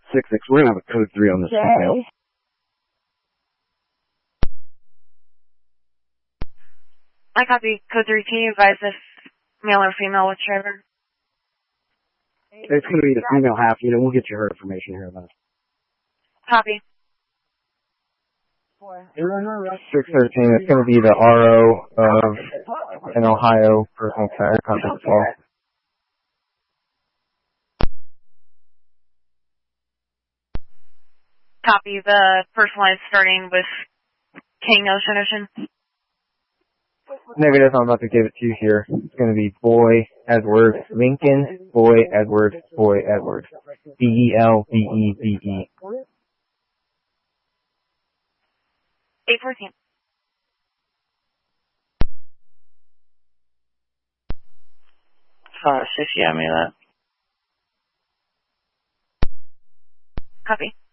6-6. We're going to have a code 3 on this file. I copy. Code 3. Can you advise if male or female with driver? It's going to be the female half unit. We'll get you her information here in a minute. Copy. 613, it's going to be the RO of an Ohio personal contact call. Copy. The first line starting with King Ocean. Negative, I'm about to give it to you here. It's going to be Boy Edward Lincoln, Boy Edward, Boy Edward. BELBEBE. 814. Yeah, I mean that. Copy.